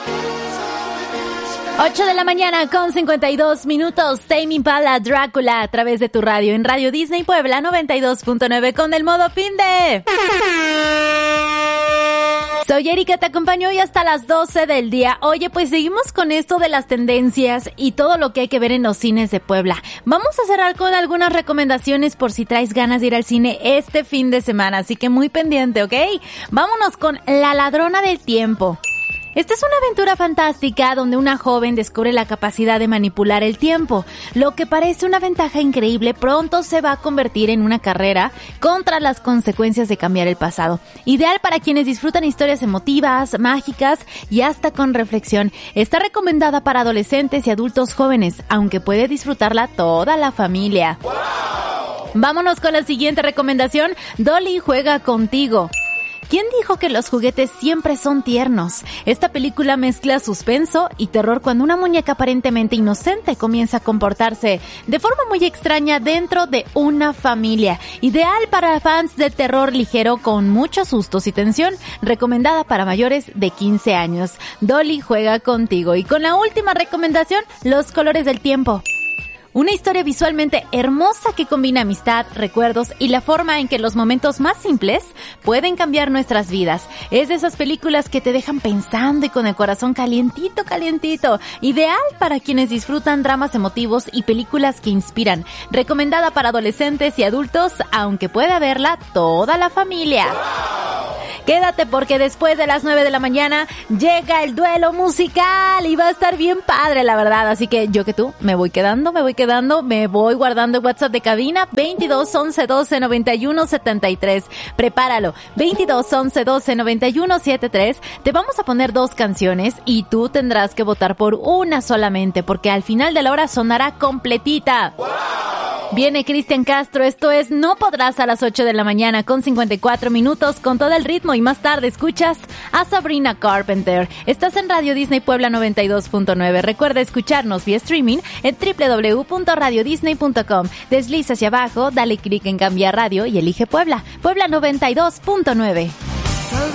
8 de la mañana con 52 minutos. Tame Impala, Drácula, a través de tu radio en Radio Disney Puebla 92.9 con el modo finde. Soy Erika, te acompaño hoy hasta las 12 del día. Oye, pues seguimos con esto de las tendencias y todo lo que hay que ver en los cines de Puebla. Vamos a cerrar con algunas recomendaciones por si traes ganas de ir al cine este fin de semana, así que muy pendiente, ¿ok? Vámonos con La Ladrona del Tiempo. Esta es una aventura fantástica donde una joven descubre la capacidad de manipular el tiempo. Lo que parece una ventaja increíble pronto se va a convertir en una carrera contra las consecuencias de cambiar el pasado. Ideal para quienes disfrutan historias emotivas, mágicas y hasta con reflexión. Está recomendada para adolescentes y adultos jóvenes, aunque puede disfrutarla toda la familia. ¡Wow! Vámonos con la siguiente recomendación. Dolly juega contigo. ¿Quién dijo que los juguetes siempre son tiernos? Esta película mezcla suspenso y terror cuando una muñeca aparentemente inocente comienza a comportarse de forma muy extraña dentro de una familia. Ideal para fans de terror ligero con muchos sustos y tensión. Recomendada para mayores de 15 años. Dolly juega contigo. Y con la última recomendación, Los colores del tiempo. Una historia visualmente hermosa que combina amistad, recuerdos y la forma en que los momentos más simples pueden cambiar nuestras vidas. Es de esas películas que te dejan pensando y con el corazón calientito, calientito. Ideal para quienes disfrutan dramas emotivos y películas que inspiran. Recomendada para adolescentes y adultos, aunque pueda verla toda la familia. Quédate porque después de las 9 de la mañana llega el duelo musical y va a estar bien padre, la verdad. Así que yo que tú me voy guardando el WhatsApp de cabina 22 11 12 91 73. Prepáralo, 22 11 12 91 73. Te vamos a poner 2 canciones y tú tendrás que votar por una solamente porque al final de la hora sonará completita. ¡Wow! Viene Cristian Castro, esto es No Podrás a las 8 de la mañana con 54 minutos con todo el ritmo y más tarde escuchas a Sabrina Carpenter. Estás en Radio Disney Puebla 92.9. Recuerda escucharnos vía streaming en www.radiodisney.com. Desliza hacia abajo, dale clic en Cambiar Radio y elige Puebla. Puebla 92.9.